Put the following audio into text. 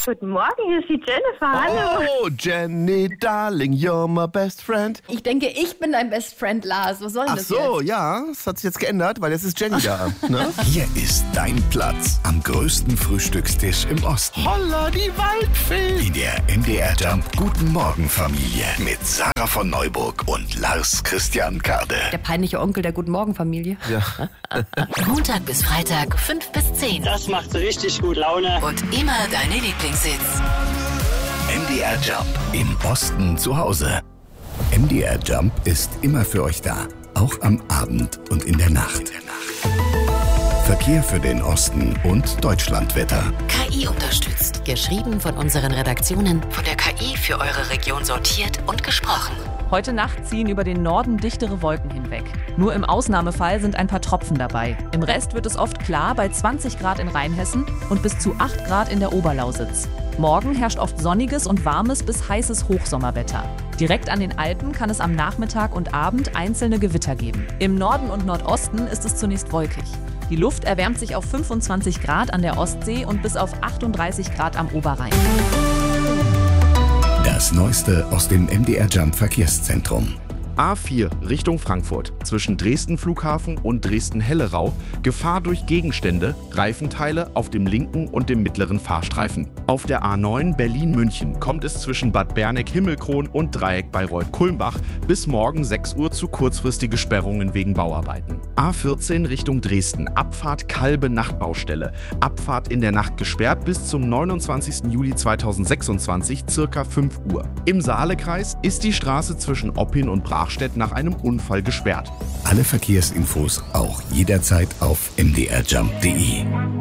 Guten Morgen, hier ist die Jennifer. Hallo. Oh, Jenny, darling, you're my best friend. Ich denke, ich bin dein Best Friend, Lars. Was soll denn Ach das so, jetzt? ja, das hat sich jetzt geändert, weil jetzt ist Jenny da. Ne? Hier ist dein Platz am größten Frühstückstisch im Osten. Holla, die Waldfee. In der MDR Jump Guten Morgen Familie mit Sarah von Neuburg und Lars Christian Kade. Der peinliche Onkel der Guten Morgen Familie. Ja. Montag bis Freitag 5 bis 10. Das macht so richtig gut Laune. Und immer deine Lieblingshits. MDR Jump im Osten zu Hause. MDR Jump ist immer für euch da, auch am Abend und in der Nacht. Verkehr für den Osten und Deutschlandwetter. KI unterstützt. Geschrieben von unseren Redaktionen. Von der KI für eure Region sortiert und gesprochen. Heute Nacht ziehen über den Norden dichtere Wolken hinweg. Nur im Ausnahmefall sind ein paar Tropfen dabei. Im Rest wird es oft klar bei 20 Grad in Rheinhessen und bis zu 8 Grad in der Oberlausitz. Morgen herrscht oft sonniges und warmes bis heißes Hochsommerwetter. Direkt an den Alpen kann es am Nachmittag und Abend einzelne Gewitter geben. Im Norden und Nordosten ist es zunächst wolkig. Die Luft erwärmt sich auf 25 Grad an der Ostsee und bis auf 38 Grad am Oberrhein. Das Neueste aus dem MDR Jump Verkehrszentrum. A4 Richtung Frankfurt, zwischen Dresden Flughafen und Dresden-Hellerau, Gefahr durch Gegenstände, Reifenteile auf dem linken und dem mittleren Fahrstreifen. Auf der A9 Berlin-München kommt es zwischen Bad Berneck-Himmelkron und Dreieck Bayreuth-Kulmbach bis morgen 6 Uhr zu kurzfristige Sperrungen wegen Bauarbeiten. A14 Richtung Dresden, Abfahrt Kalbe Nachtbaustelle. Abfahrt in der Nacht gesperrt bis zum 29. Juli 2026, circa 5 Uhr. Im Saalekreis ist die Straße zwischen Oppin und Brachstedt nach einem Unfall gesperrt. Alle Verkehrsinfos auch jederzeit auf mdrjump.de.